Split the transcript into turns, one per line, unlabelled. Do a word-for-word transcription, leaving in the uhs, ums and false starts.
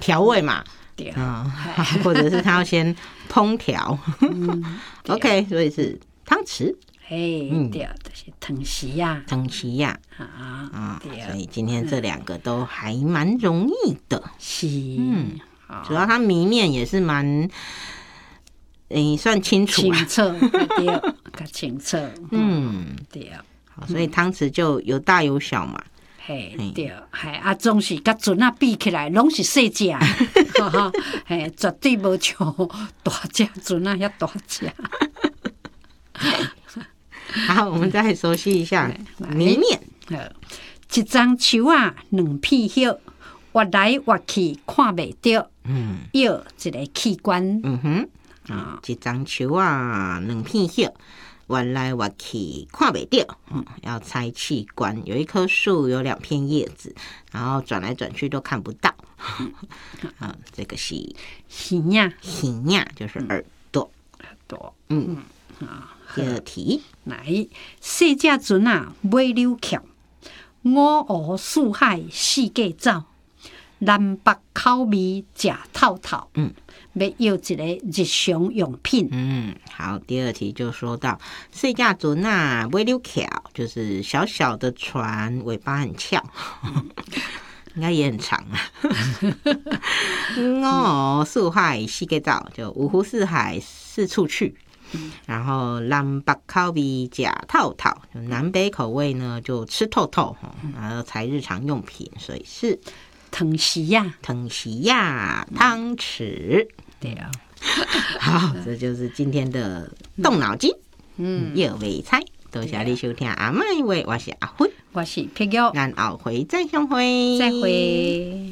调味嘛，
对，
嗯，或者是他要先烹调。嗯、OK， 所以是汤匙。
嘿，嗯、对，就是汤匙呀，
汤匙呀，
啊
啊，所以今天这两个都还蛮容易的。
是，
嗯，主要它谜面也是蛮，诶，算清楚、啊，
清澈，对，较清澈。嗯，对。
好，所以汤匙就有大有小嘛。
嘿，对，嘿，啊，总是甲船啊比起来，拢是细只，哈哈，嘿，绝对无像大只船啊遐大只。
好，我们再熟悉一下谜面。
一张树啊，两片叶，挖来挖去看袂到。嗯，叶一个器官。
嗯哼，啊，一张树啊，两片叶，挖来挖去看袂到。嗯，要猜器官。有一棵树，有两片叶子，然后转来转去都看不到。啊，这个是
耳呀，
耳呀，就是耳朵。
耳朵。
嗯。啊，第二题，
来，细只船啊，尾溜翘，五湖四海四界走，南北口味食透透。嗯，要要一个日常用品。
嗯，好，第二题就说到细只船啊，尾溜翘，就是小小的船，尾巴很翘。应该也很长啊。五湖四海四界走，就五湖四海四处去。然后南北口味吃透透，就南北口味呢就吃透透，然后才日常用品，所以是
汤匙呀，
汤匙呀，汤匙。
对啊，
好，这就是今天的动脑筋，嗯，叶尾猜。多谢你收听阿麦话，我是阿辉，
我是皮玉，
咱后回再相会，
再会。